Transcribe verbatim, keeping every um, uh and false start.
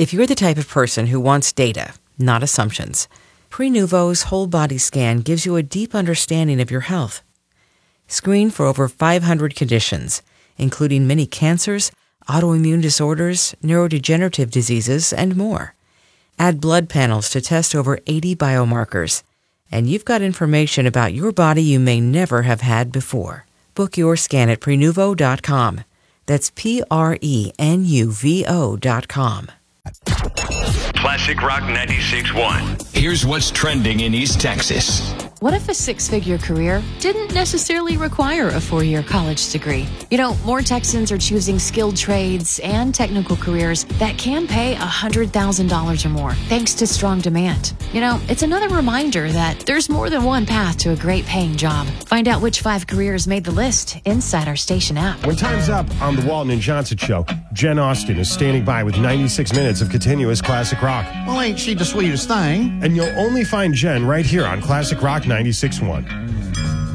If you're the type of person who wants data, not assumptions, Prenuvo's whole body scan gives you a deep understanding of your health. Screen for over five hundred conditions, including many cancers, autoimmune disorders, neurodegenerative diseases, and more. Add blood panels to test over eighty biomarkers, and you've got information about your body you may never have had before. Book your scan at Prenuvo dot com. That's P R E N U V O dot com. Classic Rock ninety-six point one. Here's what's trending in East Texas. What if a six-figure career didn't necessarily require a four-year college degree? You know, more Texans are choosing skilled trades and technical careers that can pay one hundred thousand dollars or more, thanks to strong demand. You know, it's another reminder that there's more than one path to a great-paying job. Find out which five careers made the list inside our station app. When time's up on the Walton and Johnson Show, Jen Austen is standing by with ninety-six minutes of continuous classic rock. Well, ain't she the sweetest thing? And you'll only find Jen right here on Classic Rock ninety-six point one.